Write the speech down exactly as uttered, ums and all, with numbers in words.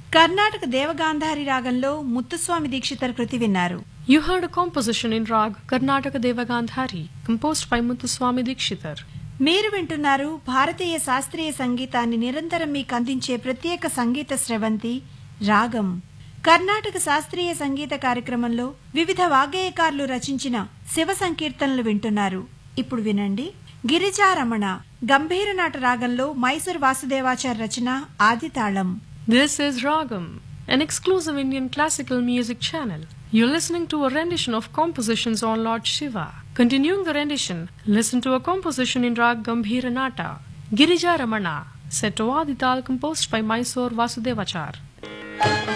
కర్ణాటక దేవగాంధారి రాగంలో ముత్తుస్వామి దీక్షితర్ కృతి విన్నారు. You heard a composition in Rag Karnataka Devagandhari, composed by Muthuswami Dikshitar. మీరు వింటున్నారు భారతీయ శాస్త్రీయ సంగీతాన్ని నిరంతరం మీకు అందించే ప్రత్యేక సంగీత స్రవంతి రాగం. కర్ణాటక శాస్త్రీయ సంగీత కార్యక్రమంలో వివిధ వాగ్గేయకారులు రచించిన శివ సంకీర్తనలు వింటున్నారు. ఇప్పుడు వినండి. గిరిజారమణ గంభీరనాట రాగంలో మైసూర్ వాసుదేవాచార్ రచన ఆదితాళం. This is Ragam, an exclusive Indian classical music channel. You're listening to a rendition of compositions on Lord Shiva. Continuing the rendition, listen to a composition in Rag Gambhiranata, Girija Ramana, set to Adital, composed by Mysore Vasudevachar.